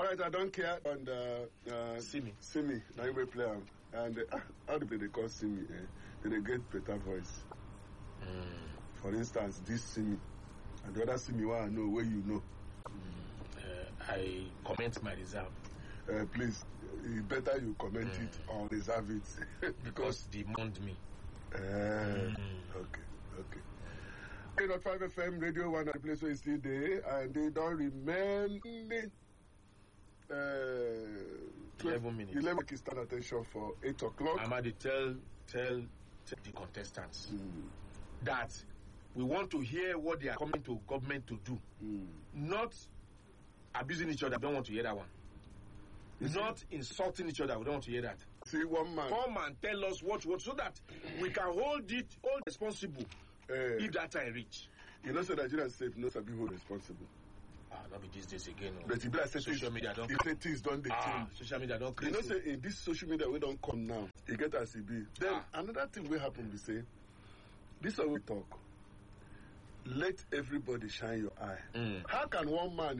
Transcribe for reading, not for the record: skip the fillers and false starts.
right, I don't care. And Simi. Now you will play am. And how do they call Simi? They get better voice. For instance, this Simi and the other Simi one I know where you know. I comment my reserve. Please, better you comment it or reserve it because they mourned me. Okay. 5 FM Radio 1 the place where it's still there, and they don't remain 11 minutes. 11 can stand attention for 8 o'clock. Amadi, tell the contestants that we want to hear what they are coming to government to do. Not abusing each other. We don't want to hear that one. Not insulting each other. We don't want to hear that. See, one man come and tell us what so that we can hold it all responsible if that time reach. You know, so Nigerian state knows to be hold responsible. Not be these days again. But if like social media don't things don't change. Social media don't crazy. You know, say in this social media we don't come now. You get as it be. Then another thing will happen. We say this is how we talk. Let everybody shine your eye. How can one man